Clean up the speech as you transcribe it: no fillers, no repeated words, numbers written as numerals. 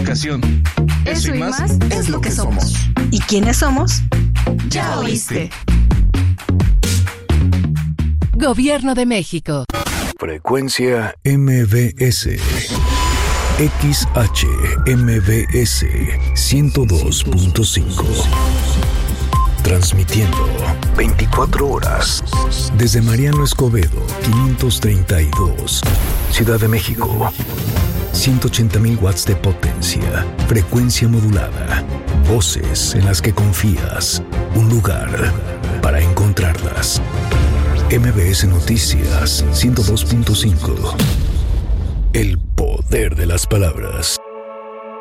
comunicación. Eso y más es lo que somos. ¿Y quiénes somos? Ya oíste. Gobierno de México. Frecuencia MBS. XHMBS 102.5. Transmitiendo 24 horas desde Mariano Escobedo 532, Ciudad de México. 180,000 watts de potencia, frecuencia modulada, voces en las que confías, un lugar para encontrarlas. MBS Noticias 102.5. El poder de las palabras.